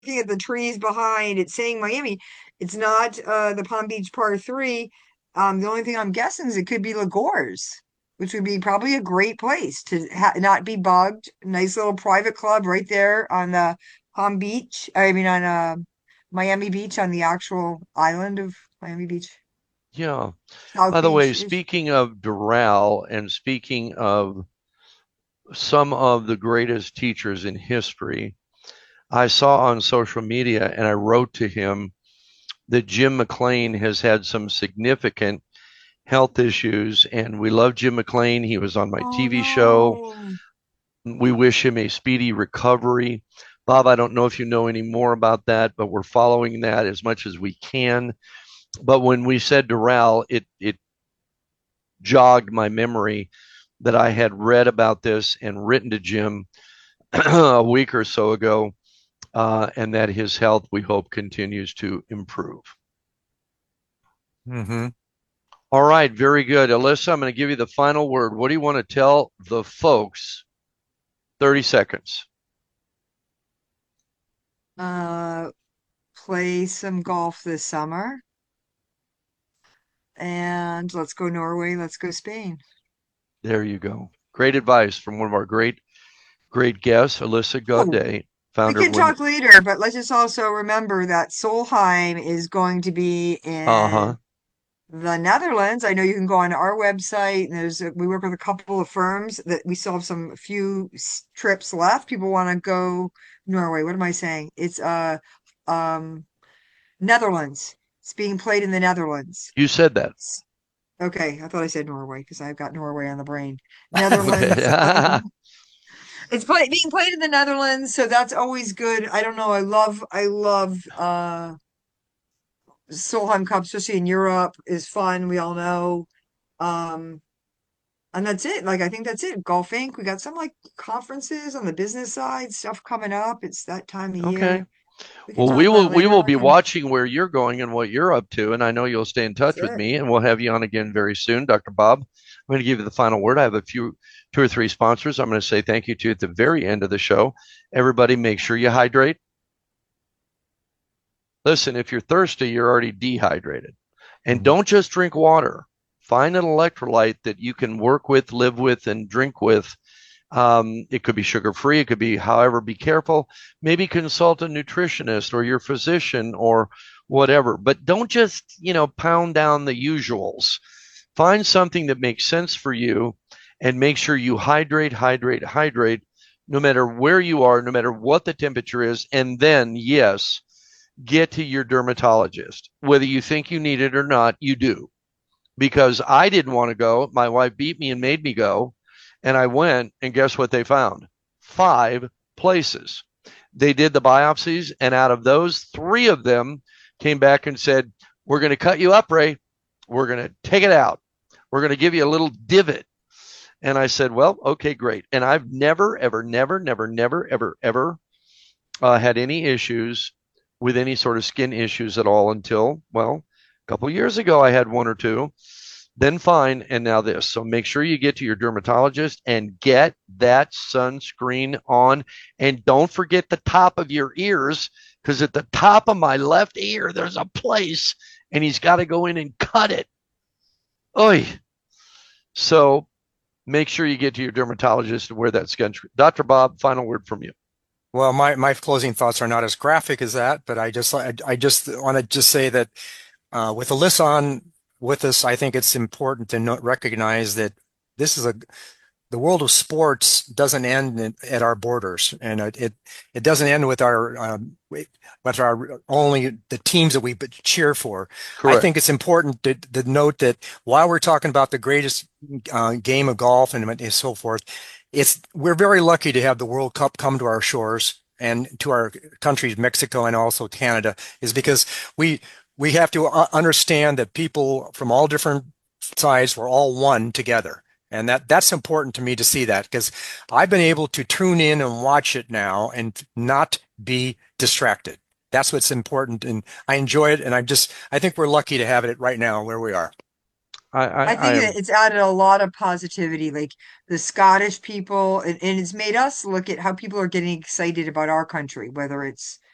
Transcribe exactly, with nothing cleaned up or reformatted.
looking at the trees behind, it's saying Miami. It's not uh the Palm Beach Par Three. Um, the only thing I'm guessing is it could be Lagores, which would be probably a great place to ha not be bugged. Nice little private club right there on the Palm Beach. I mean, on uh, Miami Beach, on the actual island of Miami Beach, Yeah. South By the way, Beach ish. speaking of Doral and speaking of some of the greatest teachers in history, I saw on social media and I wrote to him that Jim McLean has had some significant health issues, and we love Jim McLean. He was on my Oh T V show. no. We wish him a speedy recovery. Bob, I don't know if you know any more about that, but we're following that as much as we can. But when we said Doral, it it jogged my memory that I had read about this and written to Jim a week or so ago, uh, and that his health, we hope, continues to improve. Mm-hmm. All right, very good. Alyssa, I'm going to give you the final word. What do you want to tell the folks? thirty seconds. Uh, Play some golf this summer, and let's go Norway, let's go Spain. There you go. Great advice from one of our great, great guests, Alyssa Oh, Godet, we founder of can Women. talk later, but let's just also remember that Solheim is going to be Uh huh. in the Netherlands. I know you can go on our website, and there's a, we work with a couple of firms that we still have some few s- trips left. People want to go Norway. What am I saying? It's uh um Netherlands. It's being played in the Netherlands. You said that. S- Okay, I thought I said Norway because I've got Norway on the brain. Netherlands. Okay. Um, it's play, being played in the Netherlands, so that's always good. I don't know. I love I love uh Solheim Cup, especially in Europe, is fun. We all know. Um, And that's it. Like, I think that's it. Golf Inc. We got some like conferences on the business side, stuff coming up. It's that time of Okay. year. We can Well, talk we about will it we later. will I be can, watching where you're going and what you're up to, and I know you'll stay in touch with sure. me, and we'll have you on again very soon, Doctor Bob. I'm going to give you the final word. I have a few, two or three sponsors. I'm going to say thank you to at the very end of the show. Everybody, make sure you hydrate. Listen, if you're thirsty, you're already dehydrated, and Mm-hmm. don't just drink water. Find an electrolyte that you can work with, live with, and drink with. Um, it could be sugar free. It could be, however, be careful. Maybe consult a nutritionist or your physician or whatever. But don't just, you know, pound down the usuals. Find something that makes sense for you and make sure you hydrate, hydrate, hydrate, no matter where you are, no matter what the temperature is. And then, yes, get to your dermatologist. Whether you think you need it or not, you do because I didn't want to go. My wife beat me and made me go. And I went, and guess what they found? Five places. They did the biopsies, and out of those, three of them came back and said, we're going to cut you up, Ray. We're going to take it out. We're going to give you a little divot. And I said, well, okay, great. And I've never, ever, never, never, never, ever, ever uh, had any issues with any sort of skin issues at all until, well, a couple of years ago, I had one or two, then fine, and now this. So make sure you get to your dermatologist and get that sunscreen on. And don't forget the top of your ears, because at the top of my left ear, there's a place, and he's got to go in and cut it. Oy. So make sure you get to your dermatologist and wear that sunscreen. Doctor Bob, final word from you. Well, my, my closing thoughts are not as graphic as that, but I just I, I just want to just say that uh, with Alyssa on with us, I think it's important to not recognize that this is a the world of sports doesn't end in, at our borders, and it it, it doesn't end with our um, with our only the teams that we cheer for. I think Correct. it's important to, to note that while we're talking about the greatest uh, game of golf and, and so forth, it's we're very lucky to have the World Cup come to our shores and to our countries, Mexico and also Canada, is because we we have to uh, understand that people from all different sides were all one together. And that that's important to me to see that because I've been able to tune in and watch it now and not be distracted. That's what's important. And I enjoy it. And I just, I think we're lucky to have it right now where we are. I, I I, I think that am it's added a lot of positivity, like the Scottish people, and, and it's made us look at how people are getting excited about our country, whether it's